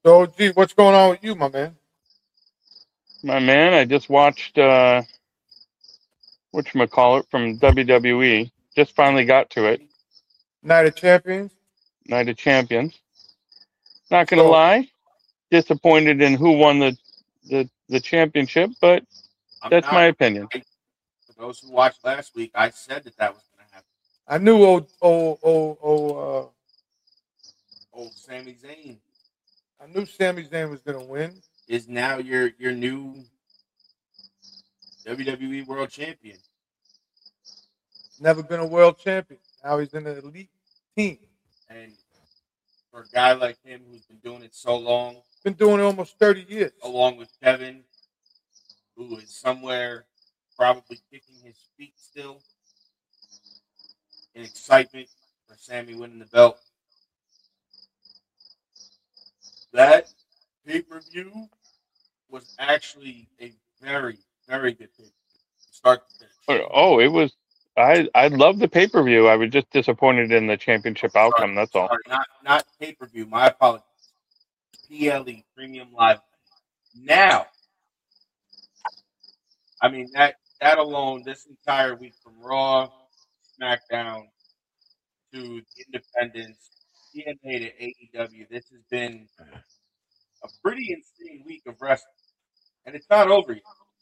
So, gee, what's going on with you, my man? My man, I just watched whatchamacallit from WWE. Just finally got to it. Night of Champions. Night of Champions. Not gonna So, lie, disappointed in who won the championship, but I'm that's my not. opinion. For those who watched last week, I said that was going to happen. I knew Oh, Sami Zayn I knew Sami Zayn was gonna win. is now your new WWE World Champion. Never been a world champion. Now he's in an elite team. And for a guy like him who's been doing it so long, Been doing it almost 30 years. along with Kevin, who is somewhere probably kicking his feet still in excitement for Sammy winning the belt. That pay-per-view was actually a very, very good pay-per-view. Start to finish. Oh, it was. I love the pay per view. I was just disappointed in the championship outcome. That's all. Sorry, not pay-per-view. My apologies. PLE, Premium Live. Now, I mean that alone, this entire week from Raw, SmackDown to the Independence, TNA to AEW, this has been a pretty insane week of wrestling, and it's not over yet.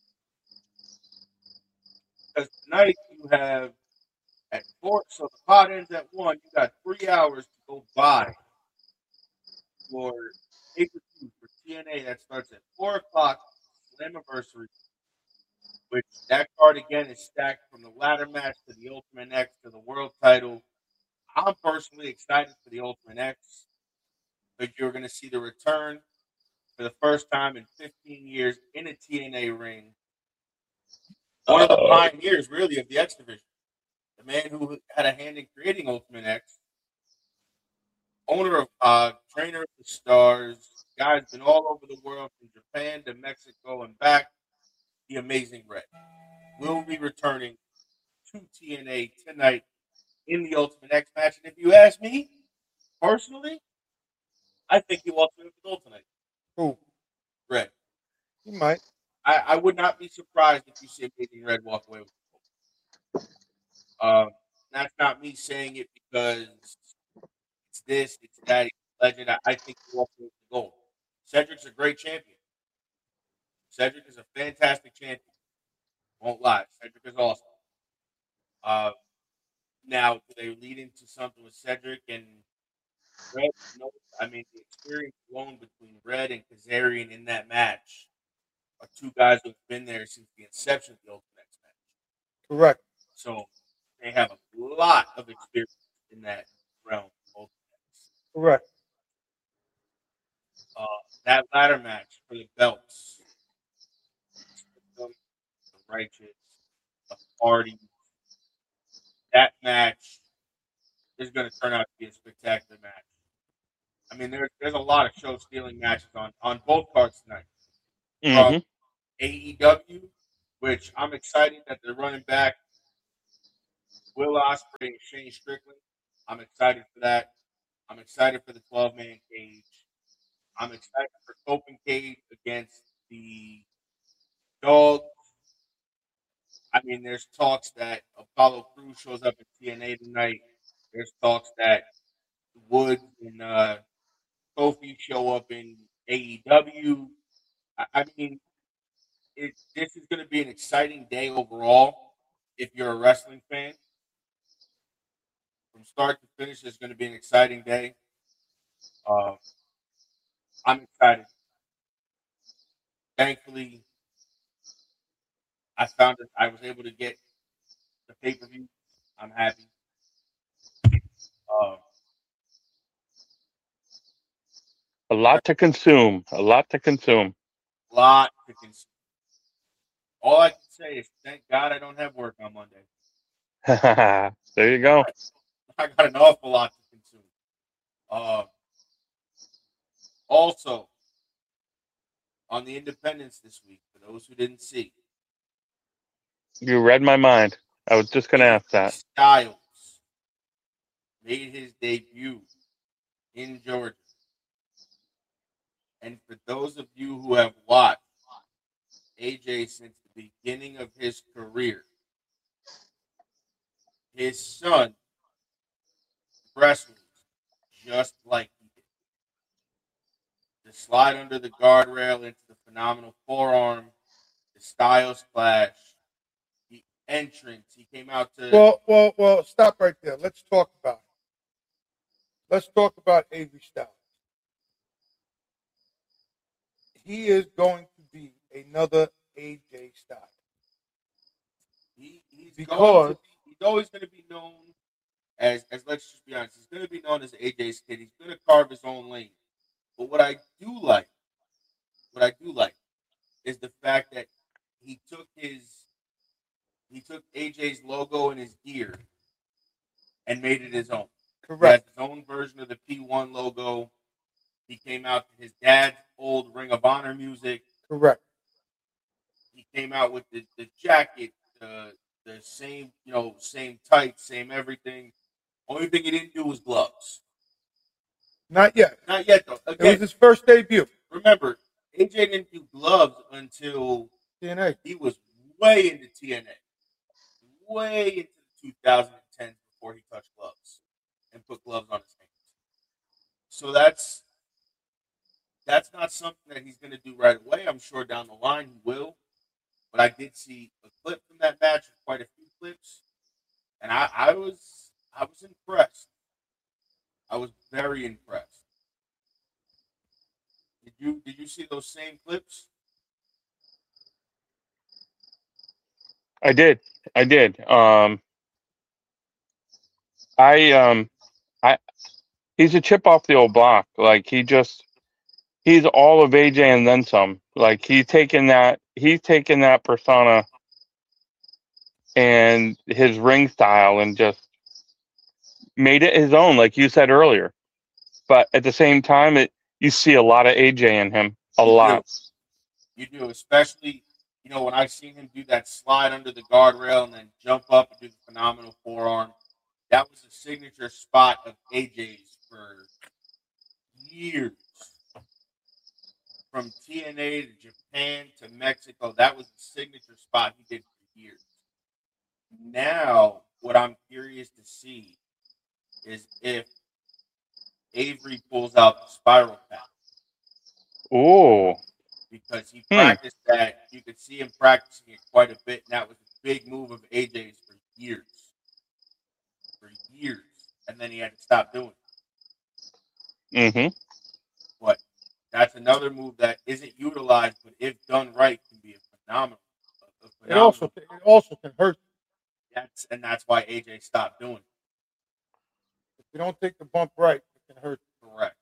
Because tonight you have at 4, so the pod ends at 1. You got 3 hours to go by for pay-per-view for TNA that starts at 4 o'clock, Slammiversary, which that card again is stacked from the ladder match to the Ultimate X to the world title. I'm personally excited for the Ultimate X. But you're going to see the return for the first time in 15 years in a TNA ring. One of the pioneers, really, of the X division. The man who had a hand in creating Ultimate X. Owner of Trainer of the Stars. Guy's been all over the world from Japan to Mexico and back. The Amazing Red will be returning to TNA tonight in the Ultimate X match. And if you ask me, personally, I think he walks away with the gold tonight. Who? Red. He might. I would not be surprised if you see Amazing Red walk away with the gold. That's not me saying it because it's this, it's that, he's a legend. I think he walks away with the gold. Cedric's a great champion. Cedric is a fantastic champion. Won't lie. Cedric is awesome. Now, do they lead into something with Cedric and Red? No. I mean, the experience alone between Red and Kazarian in that match are two guys who've been there since the inception of the Ultimate X match. Correct. So they have a lot of experience in that realm. Correct. That ladder match for the belts, the Righteous, the Party, that match is going to turn out to be a spectacular match. I mean, there's a lot of show stealing matches on both cards tonight. Mm-hmm. From AEW, which I'm excited that they're running back Will Ospreay and Shane Strickland. I'm excited for that. I'm excited for the 12-man cage. I'm excited for Copen Cage against the Dogs. I mean, there's talks that Apollo Crews shows up at TNA tonight. There's talks that Woods and Kofi show up in AEW. I mean, this is going to be an exciting day overall if you're a wrestling fan. From start to finish, it's going to be an exciting day. I'm excited. Thankfully, I found that I was able to get the pay per view. I'm happy. A lot to consume. A lot to consume. Lot to consume. All I can say is thank God I don't have work on Monday. There you go. I got an awful lot to consume. Also, on the Independence this week, for those who didn't see, You read my mind. I was just going to ask that. Styles made his debut in Georgia. And for those of you who have watched AJ since the beginning of his career, his son wrestles just like he did. The slide under the guardrail into the phenomenal forearm, the Styles clash, the entrance. He came out to. Well. Stop right there. Let's talk about it. Let's talk about Avery Styles. He is going to be another AJ Styles. He's always going to be known as let's just be honest, he's going to be known as AJ's kid. He's going to carve his own lane. But what I do like is the fact that he took AJ's logo and his gear and made it his own. Correct. He has his own version of the P1 logo. He came out to his dad's old Ring of Honor music. Correct. He came out with the jacket, the same, same tights, same everything. Only thing he didn't do was gloves. Not yet. Not yet, though. Again, it was his first debut. Remember, AJ didn't do gloves until TNA. He was way into TNA. Way into the 2010s before he touched gloves and put gloves on his hands. So that's not something that he's going to do right away. I'm sure down the line he will. But I did see a clip from that match, quite a few clips, and I was impressed. I was very impressed. Did you see those same clips? I did. He's a chip off the old block. Like he's all of AJ and then some. Like he's taken that persona and his ring style and just made it his own, like you said earlier. But at the same time, you see a lot of AJ in him. A lot. You do, especially, when I seen him do that slide under the guardrail and then jump up and do the phenomenal forearm. That was a signature spot of AJ's for years. From TNA to Japan to Mexico, that was the signature spot he did for years. Now, what I'm curious to see is if Avery pulls out the spiral path. Oh. Because he practiced that. You could see him practicing it quite a bit, and that was a big move of AJ's for years. And then he had to stop doing it. Mm-hmm. But that's another move that isn't utilized, but if done right, can be a phenomenal. It also can hurt. That's why AJ stopped doing it. If you don't take the bump right, it can hurt. Correct.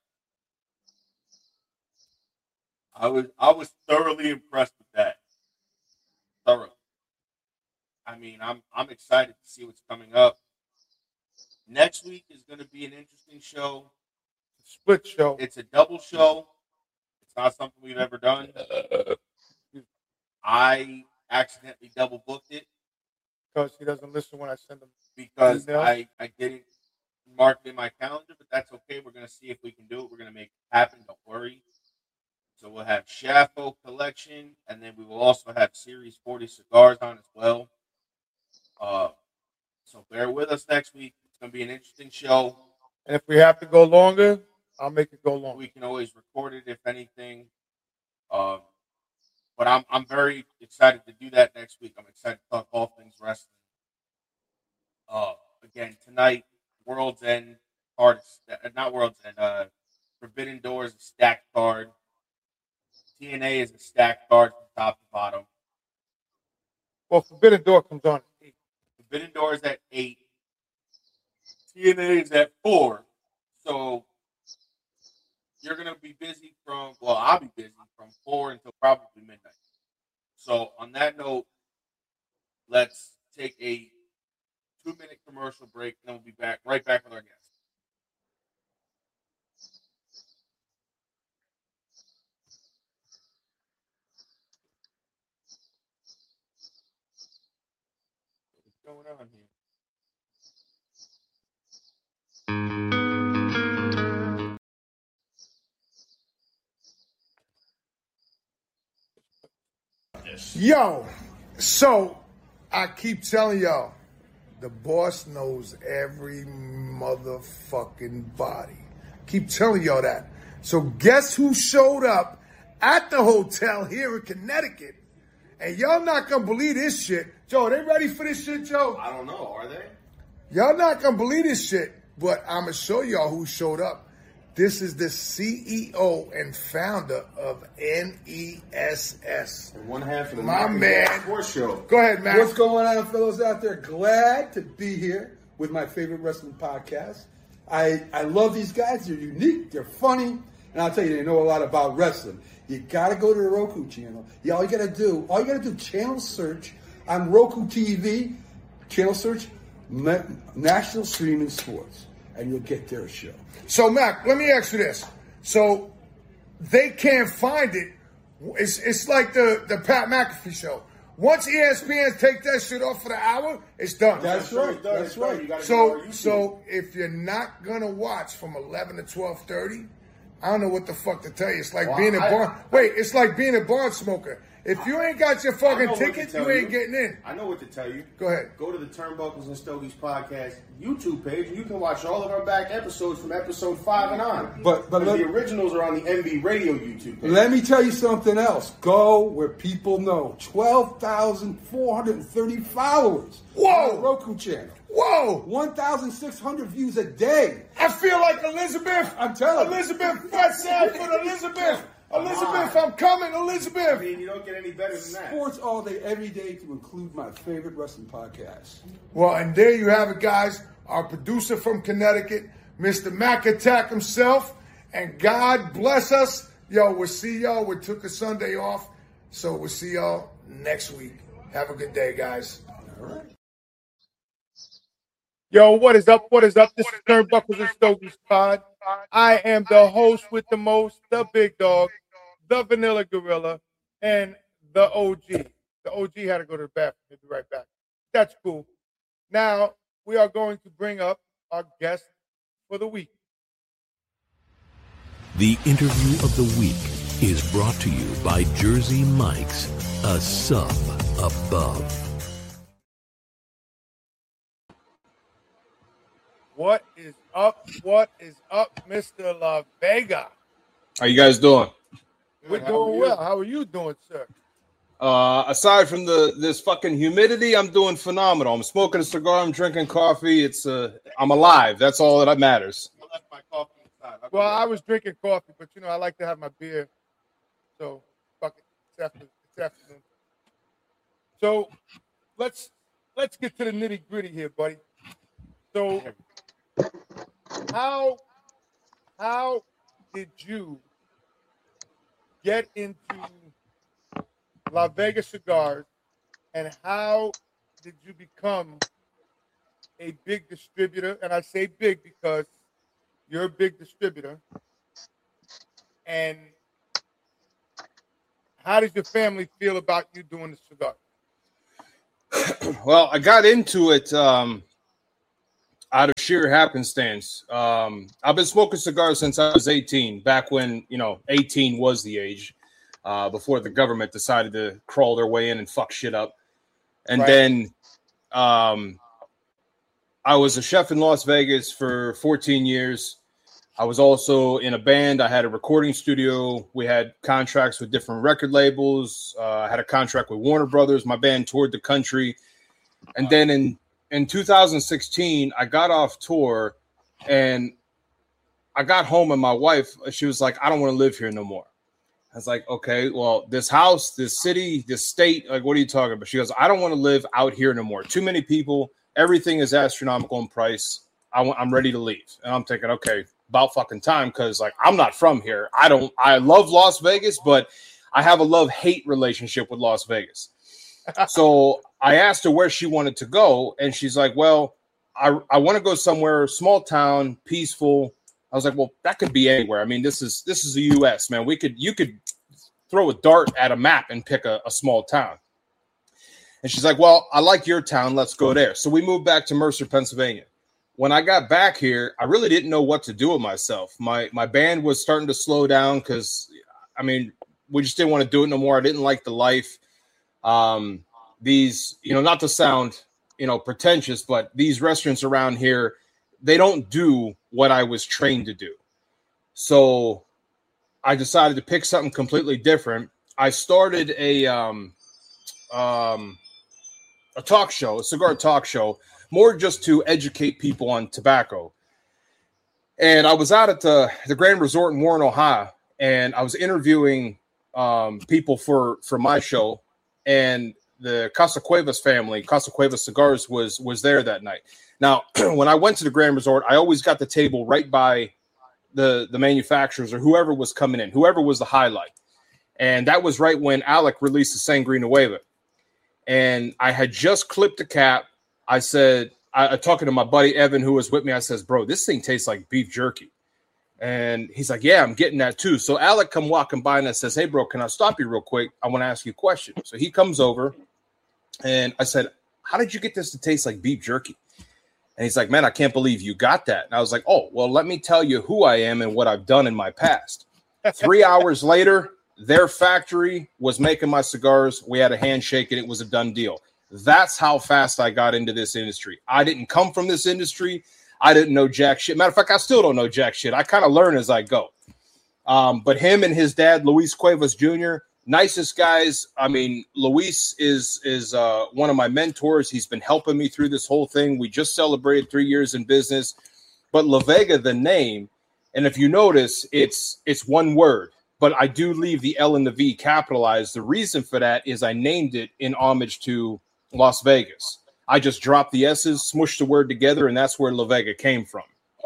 I was thoroughly impressed with that. Thoroughly. I mean, I'm excited to see what's coming up. Next week is going to be an interesting show. It's a split show. It's a double show. It's not something we've ever done. I accidentally double booked it. Because he doesn't listen when I send him because emails. I didn't mark it in my calendar, but that's okay. We're going to see if we can do it. We're going to make it happen. Don't worry. So we'll have Shafo Collection, and then we will also have Series 40 cigars on as well. So bear with us next week. It's going to be an interesting show. And if we have to go longer, I'll make it go longer. We can always record it if anything. But I'm very excited to do that next week. I'm excited to talk all things wrestling. Again, tonight, World's End card, not World's End, Forbidden Door is a stacked card. TNA is a stacked card from top to bottom. Well, Forbidden Door comes on at 8. Forbidden Door is at 8. TNA is at 4. So you're going to be busy I'll be busy from 4 until probably midnight. So on that note, let's take a 2-minute commercial break, and then we'll be right back with our guest. What's going on here? this. Yo, so I keep telling y'all, the boss knows every motherfucking body. Keep telling y'all that. So guess who showed up at the hotel here in Connecticut? And y'all not gonna believe this shit. Joe, they ready for this shit, Joe? I don't know. Are they? Y'all not gonna believe this shit, but I'm gonna show y'all who showed up. This is the CEO and founder of NESS. And one half of the My man. Sports Show. Go ahead, man. What's going on, fellows out there? Glad to be here with my favorite wrestling podcast. I love these guys. They're unique. They're funny. And I'll tell you, they know a lot about wrestling. You got to go to the Roku channel. All you got to do, channel search on Roku TV, channel search National Streaming Sports, and you'll get their show. So, Mac, let me ask you this. So, they can't find it. It's like the Pat McAfee show. Once ESPN take that shit off for the hour, it's done. That's right. That's right. So if you're not going to watch from 11 to 12:30, I don't know what the fuck to tell you. It's like being a bar. Wait, it's like being a bar smoker. If you ain't got your fucking ticket, you ain't getting in. I know what to tell you. Go ahead. Go to the Turnbuckles and Stogies podcast YouTube page, and you can watch all of our back episodes from episode 5 and on. But the originals are on the MV Radio YouTube page. Let me tell you something else. Go where people know. 12,430 followers. Whoa! On the Roku channel. Whoa! 1,600 views a day. I feel like Elizabeth. I'm telling you. Elizabeth, fat Sanford, Elizabeth. Elizabeth, I'm coming, Elizabeth. I mean, you don't get any better than that. Sports all day, every day, to include my favorite wrestling podcast. Well, and there you have it, guys. Our producer from Connecticut, Mr. Mac Attack himself. And God bless us. Yo, we'll see y'all. We took a Sunday off. So we'll see y'all next week. Have a good day, guys. All right. Yo, what is up? What is up? This is Turnbuckles and Stogies Pod. I am the host with the most, the big dog, the Vanilla Gorilla, and the OG. The OG had to go to the bathroom. He'll be right back. That's cool. Now, we are going to bring up our guest for the week. The interview of the week is brought to you by Jersey Mike's, a sub above. What is up? What is up, Mr. La Vega? How you guys doing? We're doing well. How are you doing, sir? Aside from this fucking humidity, I'm doing phenomenal. I'm smoking a cigar. I'm drinking coffee. I'm alive. That's all that matters. I left my coffee inside. Well, I was drinking coffee, but I like to have my beer. So, fuck it. It's afternoon. So, let's get to the nitty gritty here, buddy. So, how did you get into La Vega Cigars, and how did you become a big distributor? And I say big because you're a big distributor. And how does your family feel about you doing the cigar? Well, I got into it out of sheer happenstance. I've been smoking cigars since I was 18, back when, 18 was the age, before the government decided to crawl their way in and fuck shit up. And then I was a chef in Las Vegas for 14 years. I was also in a band. I had a recording studio. We had contracts with different record labels. I had a contract with Warner Brothers. My band toured the country. And then in 2016, I got off tour and I got home and my wife, she was like, I don't want to live here no more. I was like, okay, well, this house, this city, this state, like, what are you talking about? She goes, I don't want to live out here no more. Too many people. Everything is astronomical in price. I'm ready to leave. And I'm thinking, okay, about fucking time, because like I'm not from here. I love Las Vegas, but I have a love-hate relationship with Las Vegas. So I asked her where she wanted to go, and she's like, well, I want to go somewhere, small town, peaceful. I was like, well, that could be anywhere. I mean, this is the US, man. You could throw a dart at a map and pick a small town. And she's like, well, I like your town. Let's go there. So we moved back to Mercer, Pennsylvania. When I got back here, I really didn't know what to do with myself. My band was starting to slow down because, I mean, we just didn't want to do it no more. I didn't like the life. These, not to sound, pretentious, but these restaurants around here, they don't do what I was trained to do. So I decided to pick something completely different. I started a talk show, a cigar talk show, more just to educate people on tobacco. And I was out at the Grand Resort in Warren, Ohio, and I was interviewing people for my show, and the Casa Cuevas family, Casa Cuevas Cigars, was there that night. Now, when I went to the Grand Resort, I always got the table right by the manufacturers or whoever was coming in, whoever was the highlight. And that was right when Alec released the Sangria Nueva. And I had just clipped the cap. I said, I talking to my buddy Evan, who was with me, I says, bro, this thing tastes like beef jerky. And he's like, yeah, I'm getting that too. So Alec come walking by and I says, hey, bro, can I stop you real quick? I want to ask you a question. So he comes over and I said, how did you get this to taste like beef jerky? And he's like, man, I can't believe you got that. And I was like, oh, well, let me tell you who I am and what I've done in my past. 3 hours later, their factory was making my cigars. We had a handshake and it was a done deal. That's how fast I got into this industry. I didn't come from this industry. I didn't know jack shit. Matter of fact, I still don't know jack shit. I kind of learn as I go. But him and his dad, Luis Cuevas Jr., nicest guys. I mean, Luis is one of my mentors. He's been helping me through this whole thing. We just celebrated 3 years in business. But La Vega, the name, and if you notice, it's one word. But I do leave the L and the V capitalized. The reason for that is I named it in homage to Las Vegas. I just dropped the S's, smushed the word together, and that's where La Vega came from.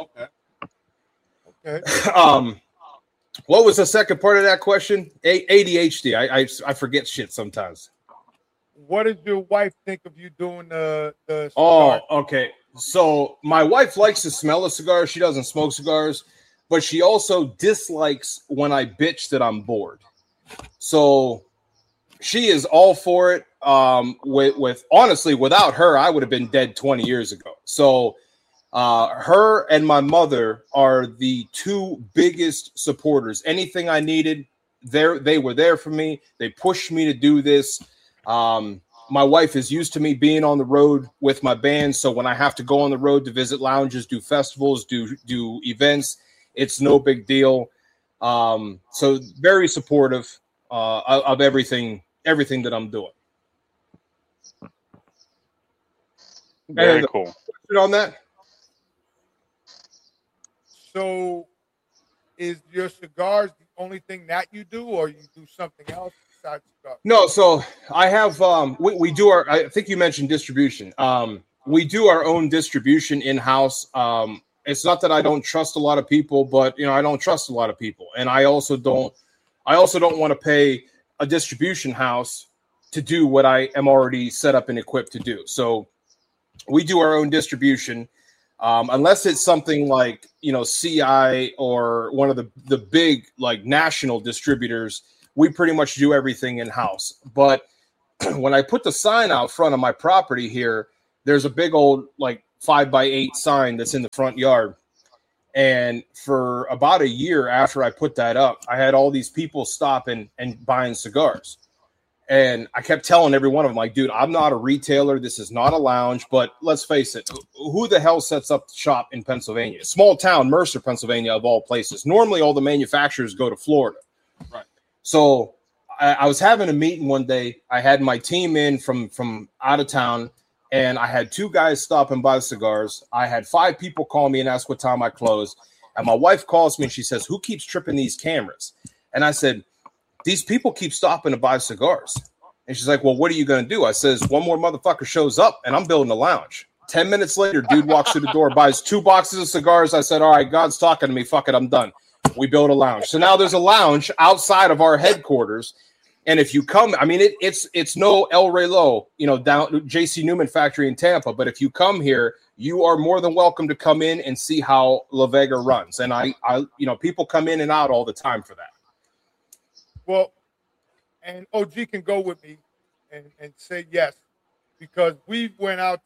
Okay. What was the second part of that question? ADHD. I forget shit sometimes. What does your wife think of you doing the cigar? Oh, okay. So my wife likes the smell of cigars. She doesn't smoke cigars, but she also dislikes when I bitch that I'm bored. So she is all for it. With honestly, without her, I would have been dead 20 years ago. So her and my mother are the two biggest supporters. Anything I needed, they were there for me. They pushed me to do this. My wife is used to me being on the road with my band. So when I have to go on the road to visit lounges, do festivals, do events, it's no big deal. So very supportive of everything that I'm doing. Very cool. On that. So is your cigars the only thing that you do, or you do something else besides cigars? No, so I have we do our, I think you mentioned distribution. We do our own distribution in-house. It's not that I don't trust a lot of people, but I don't trust a lot of people. And I also don't want to pay a distribution house to do what I am already set up and equipped to do. So we do our own distribution. Unless it's something like, CI or one of the big like national distributors, we pretty much do everything in-house. But when I put the sign out front of my property here, there's a big old like 5x8 sign that's in the front yard. And for about a year after I put that up, I had all these people stopping and buying cigars. And I kept telling every one of them, like, dude, I'm not a retailer. This is not a lounge. But let's face it, who the hell sets up shop in Pennsylvania? Small town, Mercer, Pennsylvania, of all places. Normally, all the manufacturers go to Florida. Right. So I was having a meeting one day. I had my team in from out of town, and I had 2 guys stop and buy cigars. I had 5 people call me and ask what time I close. And my wife calls me and she says, who keeps tripping these cameras? And I said, these people keep stopping to buy cigars. And she's like, well, what are you going to do? I says, one more motherfucker shows up and I'm building a lounge. 10 minutes later, dude walks through the door, buys 2 boxes of cigars. I said, all right, God's talking to me. Fuck it, I'm done. We built a lounge. So now there's a lounge outside of our headquarters. And if you come, I mean, it's no El Reloj, down JC Newman factory in Tampa. But if you come here, you are more than welcome to come in and see how La Vega runs. And I people come in and out all the time for that. Well, and OG can go with me and say yes, because we've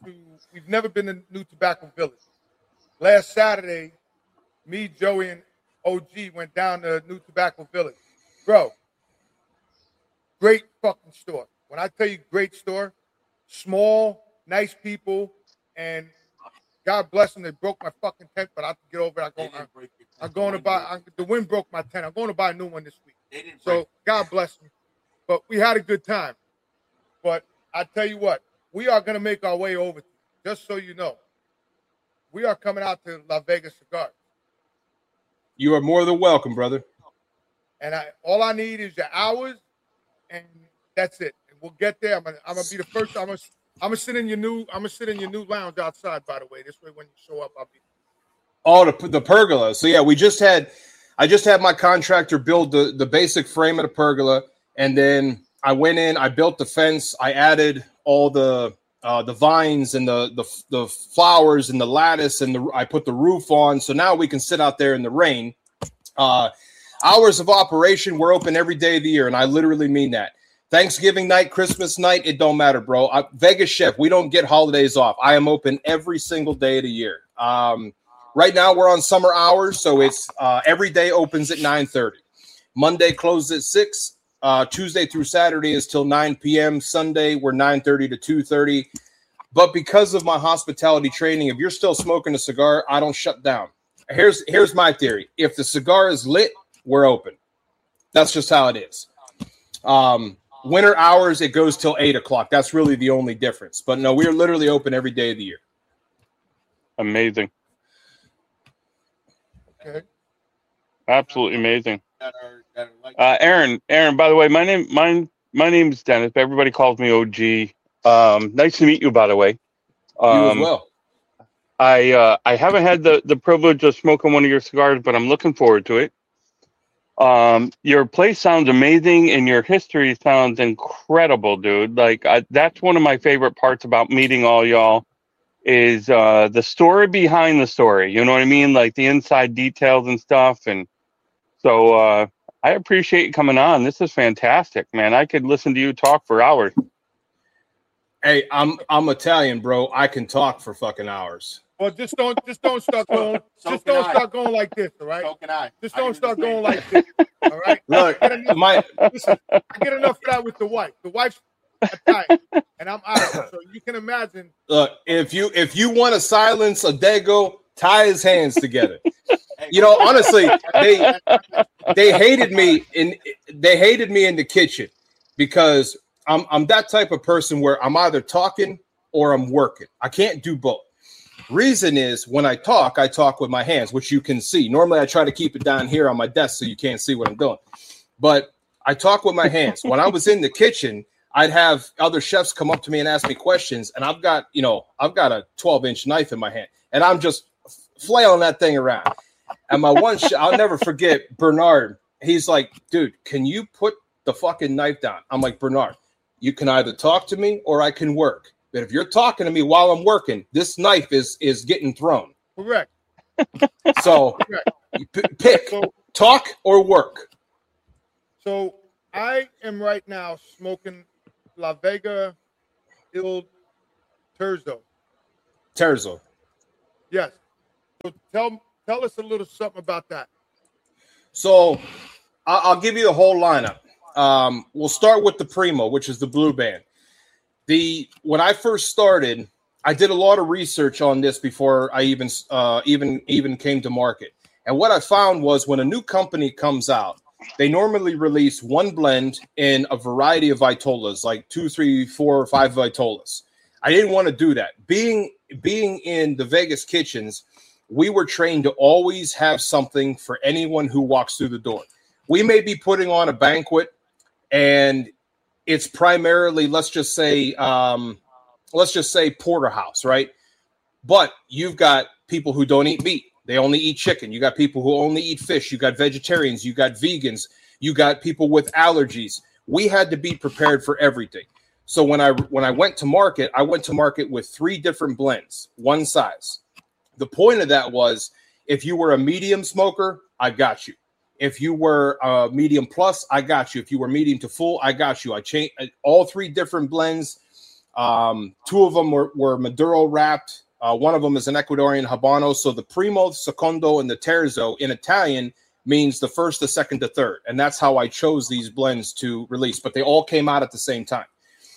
never been to New Tobacco Village. Last Saturday, me, Joey, and OG went down to New Tobacco Village. Bro, great fucking store. When I tell you great store, small, nice people, and God bless them, they broke my fucking tent, but I have to get over it. I'm going to buy. The wind broke my tent. I'm going to buy a new one this week. So God bless them. But we had a good time. But I tell you what, we are going to make our way over. Just so you know, we are coming out to La Vega Cigars. You are more than welcome, brother. And all I need is your hours, and that's it. And we'll get there. I'm gonna be the first. I'm gonna sit in your new lounge outside. By the way, this way when you show up, I'll be. Oh, the pergola. So yeah, I just had my contractor build the basic frame of the pergola, and then I went in, I built the fence, I added all the vines and the flowers and the lattice, and I put the roof on. So now we can sit out there in the rain. Hours of operation, we're open every day of the year, and I literally mean that. Thanksgiving night, Christmas night, it don't matter, bro. Vegas Chef, we don't get holidays off. I am open every single day of the year. Right now, we're on summer hours, so it's every day opens at 9:30. Monday closes at 6. Tuesday through Saturday is till 9 p.m. Sunday, we're 9:30 to 2:30. But because of my hospitality training, if you're still smoking a cigar, I don't shut down. Here's my theory. If the cigar is lit, we're open. That's just how it is. Winter hours, it goes till 8 o'clock. That's really the only difference. But no, we're literally open every day of the year. Amazing. Okay. Absolutely amazing. Aaron, by the way, my name's Dennis. Everybody calls me OG. Nice to meet you, by the way. You as well. I haven't had the privilege of smoking one of your cigars, but I'm looking forward to it. Your place sounds amazing, and your history sounds incredible, dude. Like that's one of my favorite parts about meeting all y'all is the story behind the story. You know what I mean? Like the inside details and stuff. And so I appreciate you coming on. This is fantastic, man. I could listen to you talk for hours. Hey, I'm Italian, bro. I can talk for fucking hours. Well, just don't start going. Start going like this, all right? So can I. Just don't start going like this, all right? Look, listen, I get enough of that with the wife. The wife's Italian, and I'm Irish, so you can imagine. Look, if you want to silence a Dago, tie his hands together. You know, honestly, they hated me in the kitchen because I'm that type of person where I'm either talking or I'm working. I can't do both. Reason is when I talk with my hands, which you can see. Normally I try to keep it down here on my desk so you can't see what I'm doing. But I talk with my hands. When I was in the kitchen, I'd have other chefs come up to me and ask me questions. And I've got a 12-inch knife in my hand. And I'm just flailing that thing around. And my one I'll never forget Bernard. He's like, dude, can you put the fucking knife down? I'm like, Bernard, you can either talk to me or I can work. But if you're talking to me while I'm working, this knife is getting thrown. Correct. So pick talk or work. So I am right now smoking La Vega Il Terzo. Terzo. Yes. So tell us a little something about that. So I'll give you the whole lineup. We'll start with the Primo, which is the blue band. When I first started, I did a lot of research on this before I even came to market. And what I found was when a new company comes out, they normally release one blend in a variety of vitolas, like 2, 3, 4, or 5 vitolas. I didn't want to do that. Being in the Vegas kitchens, we were trained to always have something for anyone who walks through the door. We may be putting on a banquet, and it's primarily, let's just say porterhouse, right? But you've got people who don't eat meat. They only eat chicken. You got people who only eat fish. You got vegetarians. You got vegans. You got people with allergies. We had to be prepared for everything. So when I went to market, I went to market with 3 different blends, one size. The point of that was if you were a medium smoker, I got you. If you were medium plus, I got you. If you were medium to full, I got you. I changed all 3 different blends. 2 of them were Maduro wrapped. One of them is an Ecuadorian Habano. So the Primo, Secondo, and the Terzo in Italian means the first, the second, the third. And that's how I chose these blends to release. But they all came out at the same time.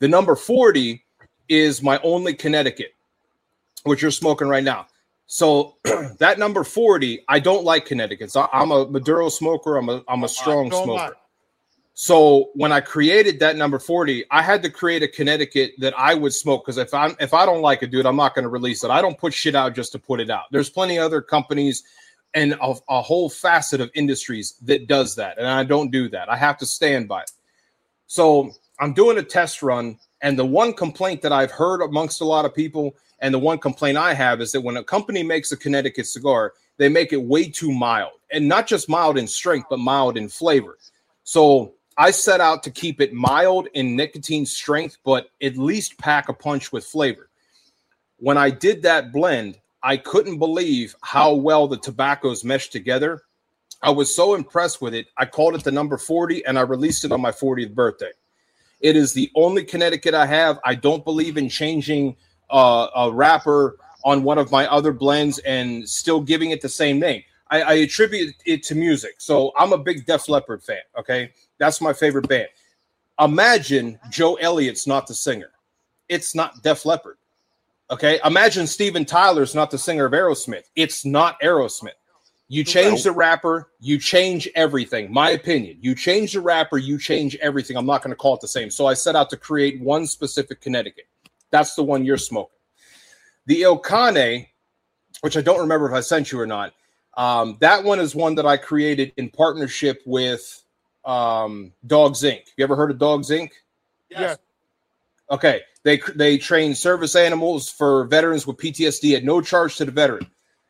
The number 40 is my only Connecticut, which you're smoking right now. So that number 40, I don't like Connecticut's. I'm a Maduro smoker. I'm a strong smoker. So when I created that number 40, I had to create a Connecticut that I would smoke, because if I don't like it, dude, I'm not going to release it. I don't put shit out just to put it out. There's plenty of other companies and a whole facet of industries that does that, and I don't do that. I have to stand by it. So I'm doing a test run, and the one complaint that I've heard amongst a lot of people, and the one complaint I have, is that when a company makes a Connecticut cigar, they make it way too mild, and not just mild in strength, but mild in flavor. So I set out to keep it mild in nicotine strength, but at least pack a punch with flavor. When I did that blend, I couldn't believe how well the tobaccos meshed together. I was so impressed with it. I called it the number 40, and I released it on my 40th birthday. It is the only Connecticut I have. I don't believe in changing a wrapper on one of my other blends and still giving it the same name. I attribute it to music. So I'm a big Def Leppard fan, okay? That's my favorite band. Imagine Joe Elliott's not the singer. It's not Def Leppard, okay? Imagine Steven Tyler's not the singer of Aerosmith. It's not Aerosmith. You change the rapper, you change everything. My opinion. You change the rapper, you change everything. I'm not going to call it the same. So I set out to create one specific Connecticut. That's the one you're smoking. The Il Cane, which I don't remember if I sent you or not, that one is one that I created in partnership with Dogs Inc. You ever heard of Dogs Inc? Yes. Okay. They train service animals for veterans with PTSD at no charge to the veteran.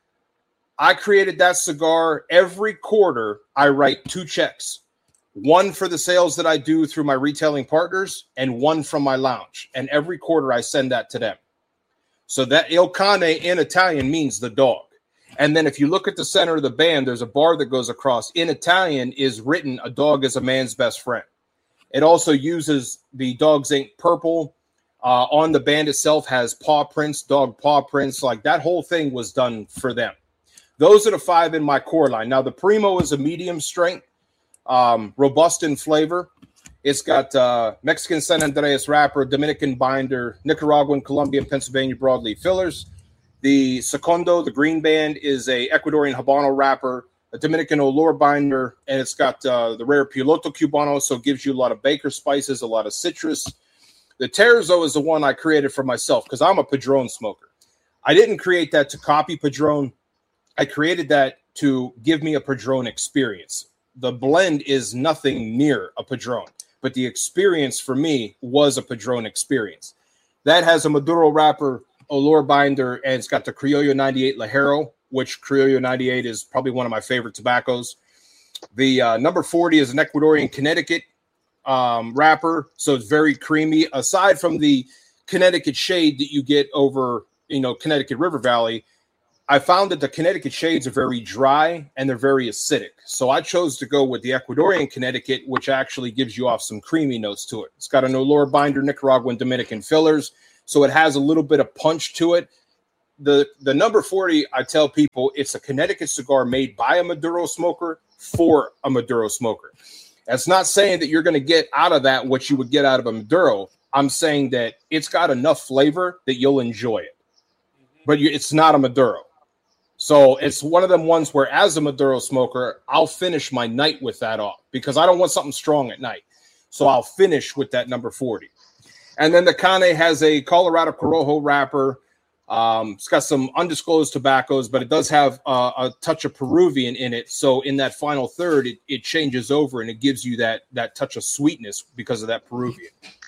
I created that cigar. Every quarter, I write 2 checks. One for the sales that I do through my retailing partners, and one from my lounge. And every quarter, I send that to them. So that Il Cane in Italian means the dog. And then if you look at the center of the band, there's a bar that goes across. In Italian is written, a dog is a man's best friend. It also uses the Dogs Inc. purple. On the band itself has paw prints, dog paw prints. Like that whole thing was done for them. Those are the 5 in my core line. Now, the Primo is a medium strength, robust in flavor. It's got Mexican San Andreas wrapper, Dominican binder, Nicaraguan, Colombian, Pennsylvania broadleaf fillers. The Secondo, the green band, is a Ecuadorian Habano wrapper, a Dominican Olor binder, and it's got the rare Piloto Cubano, so it gives you a lot of baker spices, a lot of citrus. The Terzo is the one I created for myself because I'm a Padron smoker. I didn't create that to copy Padron. I created that to give me a Padron experience. The blend is nothing near a Padron, but the experience for me was a Padron experience. That has a Maduro wrapper, Olor binder, and it's got the Criollo 98 Ligero, which Criollo 98 is probably one of my favorite tobaccos. The number 40 is an Ecuadorian Connecticut wrapper, so it's very creamy. Aside from the Connecticut shade that you get over, Connecticut River Valley, I found that the Connecticut shades are very dry and they're very acidic. So I chose to go with the Ecuadorian Connecticut, which actually gives you off some creamy notes to it. It's got an Olor binder, Nicaraguan, Dominican fillers, so it has a little bit of punch to it. The number 40, I tell people, it's a Connecticut cigar made by a Maduro smoker for a Maduro smoker. That's not saying that you're going to get out of that what you would get out of a Maduro. I'm saying that it's got enough flavor that you'll enjoy it. But it's not a Maduro. So it's one of them ones where, as a Maduro smoker, I'll finish my night with that off because I don't want something strong at night. So I'll finish with that number 40. And then the Cane has a Colorado Corojo wrapper. It's got some undisclosed tobaccos, but it does have a touch of Peruvian in it. So in that final third, it changes over and it gives you that touch of sweetness because of that Peruvian.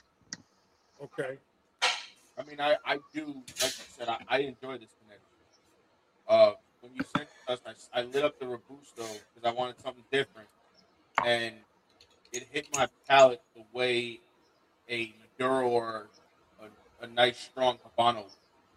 Okay. I mean, I do, like you said, I enjoy this connection. When you sent us, I lit up the Robusto because I wanted something different. And it hit my palate the way a Maduro or a nice, strong Habano.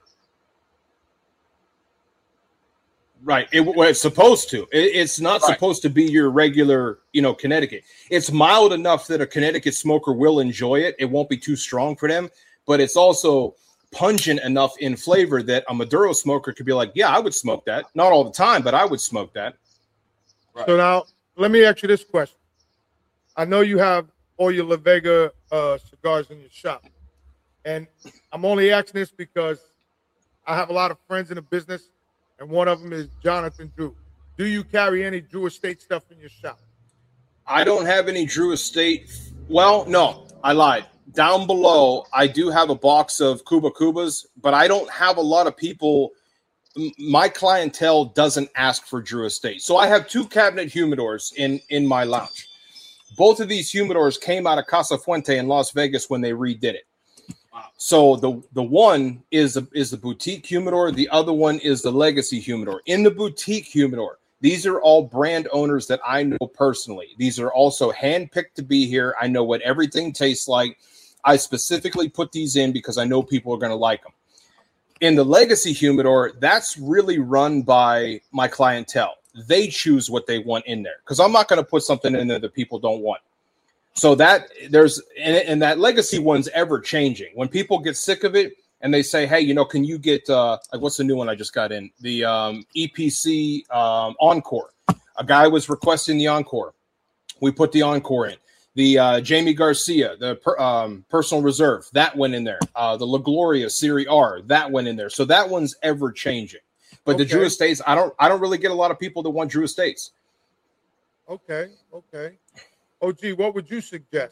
Right. It's supposed to. It's not supposed to be your regular, Connecticut. It's mild enough that a Connecticut smoker will enjoy it. It won't be too strong for them. But it's also pungent enough in flavor that a Maduro smoker could be like, yeah, I would smoke that. Not all the time, but I would smoke that. Right. So now, let me ask you this question. I know you have all your La Vega cigars in your shop. And I'm only asking this because I have a lot of friends in the business, and one of them is Jonathan Drew. Do you carry any Drew Estate stuff in your shop? I don't have any Drew Estate. Well, no, I lied. Down below, I do have a box of Cuba Cubas, but I don't have a lot of people. My clientele doesn't ask for Drew Estate. So I have 2 cabinet humidors in my lounge. Both of these humidors came out of Casa Fuente in Las Vegas when they redid it. So the one is the boutique humidor. The other one is the legacy humidor. In the boutique humidor, these are all brand owners that I know personally. These are also handpicked to be here. I know what everything tastes like. I specifically put these in because I know people are going to like them. In the legacy humidor, that's really run by my clientele. They choose what they want in there because I'm not going to put something in there that people don't want. So that there's and that legacy one's ever changing. When people get sick of it and they say, hey, can you get like what's the new one I just got in? The EPC Encore. A guy was requesting the Encore. We put the Encore in. The Jamie Garcia, the Personal Reserve, that went in there. The La Gloria Serie R, that went in there. So that one's ever changing. But the Drew Estates, I don't really get a lot of people that want Drew Estates. Okay. OG, what would you suggest?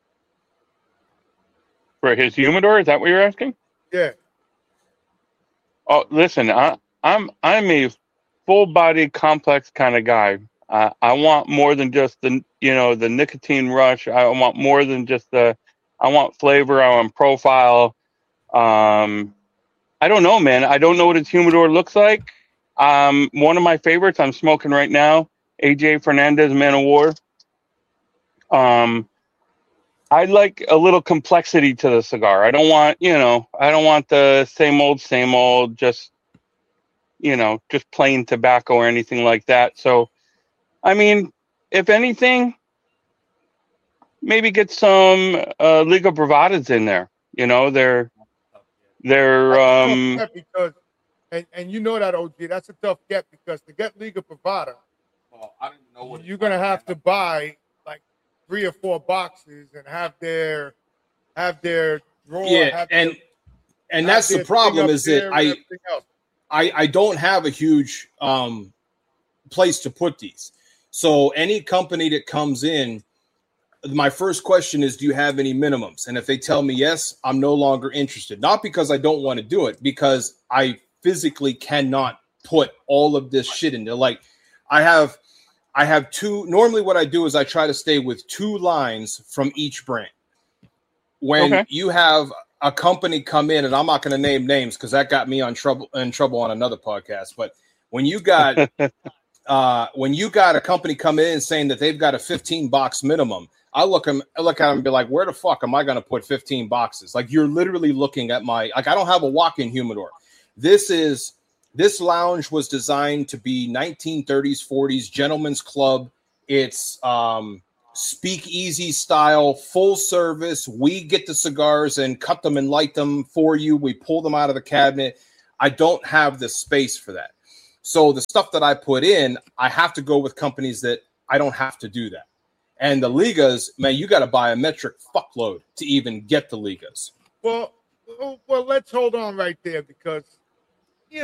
For his humidor, is that what you're asking? Yeah. Oh, listen, I'm a full-body complex kind of guy. I want more than just the nicotine rush. I want more than just I want flavor. I want profile. I don't know, man. I don't know what his humidor looks like. One of my favorites I'm smoking right now, AJ Fernandez Man of War. I like a little complexity to the cigar. I don't want the same old, just plain tobacco or anything like that. So, I mean, if anything, maybe get some Liga Bravadas in there. They're because and you know that, OG, that's a tough get because to get Liga Bravada, I don't even know what you're gonna have to buy like 3 or 4 boxes and have their drawer. Yeah, and that's the problem is that I don't have a huge place to put these. So any company that comes in, my first question is, do you have any minimums? And if they tell me yes, I'm no longer interested. Not because I don't want to do it, because I physically cannot put all of this shit in there. Like I have 2. Normally what I do is I try to stay with 2 lines from each brand. When you have a company come in, and I'm not going to name names because that got me in trouble on another podcast. But when you got a company come in saying that they've got a 15 box minimum, I look at them and be like, where the fuck am I going to put 15 boxes? Like you're literally looking at I don't have a walk-in humidor. This lounge was designed to be 1930s, 40s gentleman's club. It's speakeasy style, full service. We get the cigars and cut them and light them for you. We pull them out of the cabinet. I don't have the space for that. So the stuff that I put in, I have to go with companies that I don't have to do that. And the Ligas, man, you got to buy a metric fuckload to even get the Ligas. Well, let's hold on right there because